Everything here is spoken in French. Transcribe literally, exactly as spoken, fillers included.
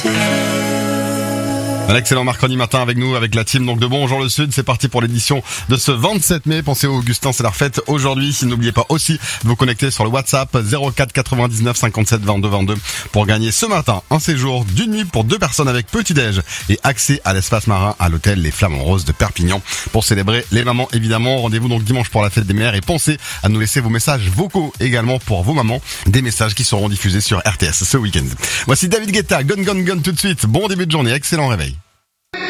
Un excellent mercredi matin avec nous, avec la team donc de Bonjour le Sud. C'est parti pour l'édition de ce vingt-sept mai. Pensez au Augustin, c'est la fête aujourd'hui. Si n'oubliez pas aussi de vous connecter sur le WhatsApp zéro quatre quatre-vingt-dix-neuf cinquante-sept vingt-deux vingt-deux pour gagner ce matin un séjour d'une nuit pour deux personnes avec petit-déj et accès à l'espace marin à l'hôtel Les Flamants Roses de Perpignan pour célébrer les mamans évidemment. Rendez-vous donc dimanche pour la fête des mères et pensez à nous laisser vos messages vocaux également pour vos mamans. Des messages qui seront diffusés sur R T S ce week-end. Voici David Guetta, Gun Gun Gun tout de suite. Bon début de journée, excellent réveil.